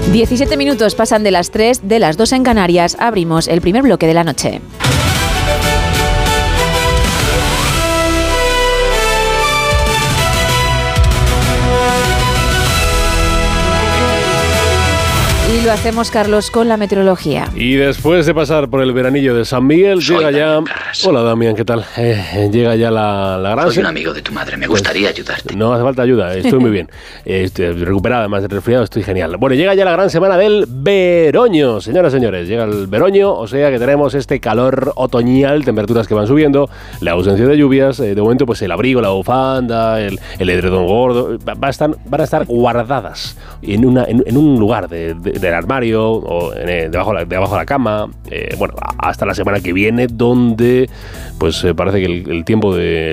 17 minutos pasan de las 3, de las 2 en Canarias. Abrimos el primer bloque de la noche. Y lo hacemos, Carlos, con la meteorología. Y después de pasar por el veranillo de San Miguel, llega ya... Hola, Damián, ¿qué tal? Llega ya la gran... Soy un amigo de tu madre, me gustaría ayudarte. No hace falta ayuda, estoy muy bien. Estoy recuperada, además de resfriado, estoy genial. Bueno, llega ya la gran semana del veroño. Señoras y señores, llega el veroño, o sea que tenemos este calor otoñal, temperaturas que van subiendo, la ausencia de lluvias, de momento pues el abrigo, la bufanda, el edredón gordo, van a estar guardadas en un lugar del armario o debajo de la cama, bueno, hasta la semana que viene, donde pues parece que el tiempo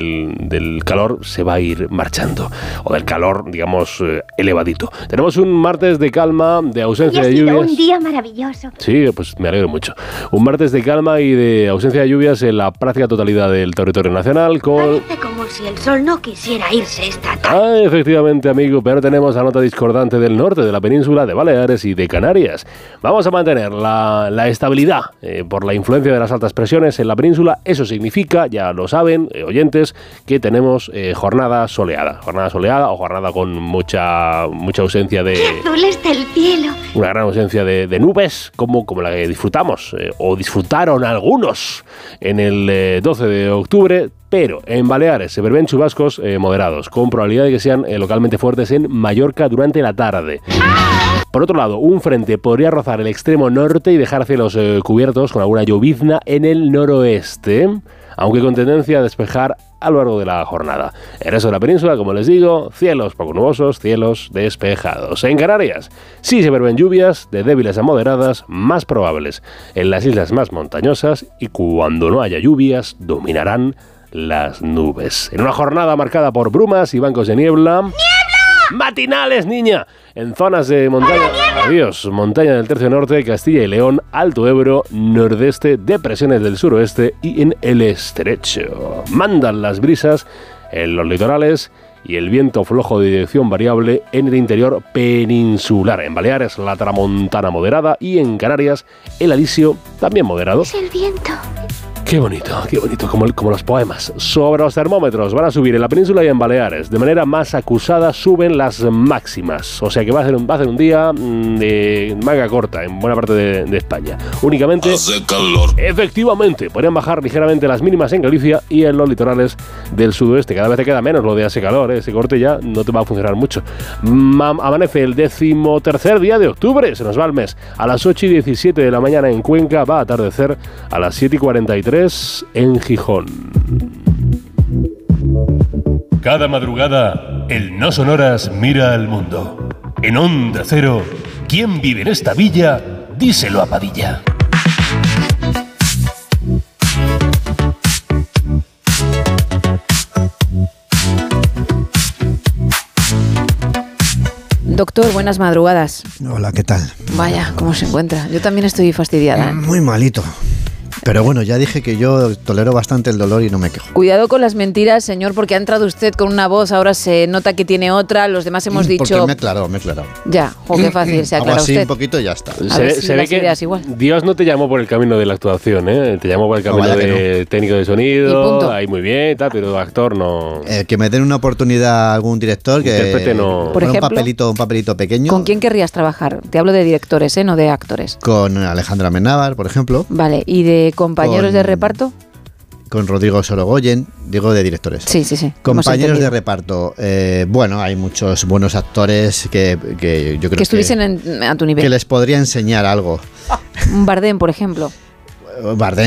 del calor se va a ir marchando, o del calor, digamos, elevadito. Tenemos un martes de calma, de ausencia de lluvias. Un día maravilloso. Sí, pues me alegro mucho. Un martes de calma y de ausencia de lluvias en la práctica totalidad del territorio nacional. Parece como si el sol no quisiera irse esta tarde. Efectivamente, amigo, pero tenemos la nota discordante del norte de la península, de Baleares y de Canarias. Vamos a mantener la estabilidad por la influencia de las altas presiones en la península. Eso significa, ya lo saben, oyentes, que tenemos jornada soleada o jornada con mucha ausencia de... ¡Qué azul está el cielo! Una gran ausencia de nubes, como la que disfrutamos, o disfrutaron algunos en el 12 de octubre, pero en Baleares se prevén chubascos moderados, con probabilidad de que sean localmente fuertes en Mallorca durante la tarde. Por otro lado, un frente podría rozar el extremo norte y dejar cielos cubiertos con alguna llovizna en el noroeste, aunque con tendencia a despejar a lo largo de la jornada. El resto de la península, como les digo, cielos poco nubosos, cielos despejados. En Canarias sí se prevén lluvias de débiles a moderadas, más probables en las islas más montañosas, y cuando no haya lluvias dominarán las nubes. En una jornada marcada por brumas y bancos de niebla... ¡Niebla! ¡Matinales, niña! En zonas de montaña... Adiós, montaña del tercio norte, Castilla y León, Alto Ebro, nordeste, depresiones del suroeste y en el estrecho. Mandan las brisas en los litorales y el viento flojo de dirección variable en el interior peninsular. En Baleares, la tramontana moderada, y en Canarias, el alisio también moderado. Es el viento. Qué bonito, como los poemas. Sobre los termómetros, van a subir en la península y en Baleares. De manera más acusada suben las máximas. O sea que va a ser un día de manga corta en buena parte de España. Únicamente... Hace calor. Efectivamente, podrían bajar ligeramente las mínimas en Galicia y en los litorales del sudoeste. Cada vez te queda menos lo de hace calor, Ese corte ya no te va a funcionar mucho. Amanece el 13º día de octubre. Se nos va el mes. A las 8:17 de la mañana en Cuenca. Va a atardecer a las 7:43 en Gijón. Cada madrugada, el No Sonoras mira al mundo. En Onda Cero, ¿quién vive en esta villa? Díselo a Padilla. Doctor, buenas madrugadas. Hola, ¿qué tal? Vaya, ¿cómo se encuentra? Yo también estoy fastidiada. Muy malito. Pero bueno, ya dije que yo tolero bastante el dolor y no me quejo. Cuidado con las mentiras, señor, porque ha entrado usted con una voz, ahora se nota que tiene otra, los demás hemos dicho... Porque me he aclarado. Ya, qué fácil, se aclara usted. Así un poquito y ya está. Se ve que Dios no te llamó por el camino de la actuación, ¿eh? Te llamó por el camino de técnico de sonido, ahí muy bien, tal, pero actor no... que me den una oportunidad a algún director, que intérprete no... Por ejemplo, un papelito pequeño. ¿Con quién querrías trabajar? Te hablo de directores, no de actores. Con Alejandra Amenábar, por ejemplo. Vale, ¿y de compañeros de reparto? Con Rodrigo Sorogoyen, digo de directores. Sí. Compañeros de reparto. Bueno, hay muchos buenos actores que yo creo que estuviesen a tu nivel. Que les podría enseñar algo. Un Bardem, por ejemplo. Bardem